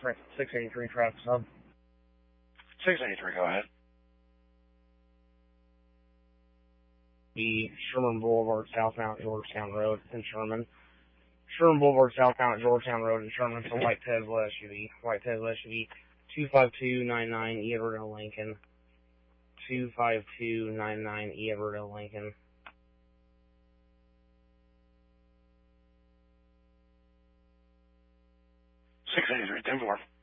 683 traffic sub. 683, go ahead. The Sherman Boulevard, Southbound Georgetown Road in Sherman. Sherman Boulevard, Southbound Georgetown Road in Sherman. It's a white Tesla SUV. White Tesla SUV. 25299 Everett, Lincoln. 25299 Everett, Lincoln. 683, 10-4.